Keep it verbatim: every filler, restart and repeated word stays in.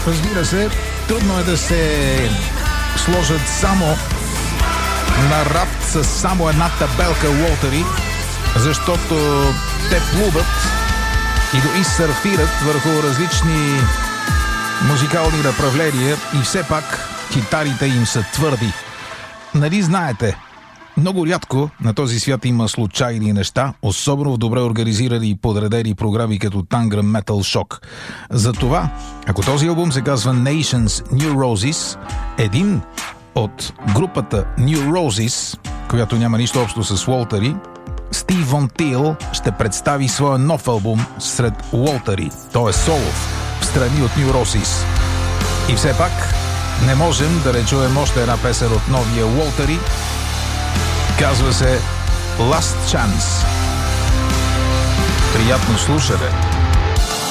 Разбира се, трудно е да се сложат само на рафт с само една табелка Уолтери, защото те плуват и дори сърфират върху различни музикални направления и все пак китарите им са твърди. Нали знаете, много рядко на този свят има случайни неща, особено в добре организирани и подредени програми като Tangram Metal Shock. Затова, ако този албум се казва Nations New Roses, един от групата New Roses, която няма нищо общо с Уолтери, Стив Вон Тил ще представи своя нов албум сред Уолтери. Той е солов, в страни от New Roses. И все пак не можем да не чуем още една песен от новия Уолтери. Казва се Last Chance. Приятно слушане!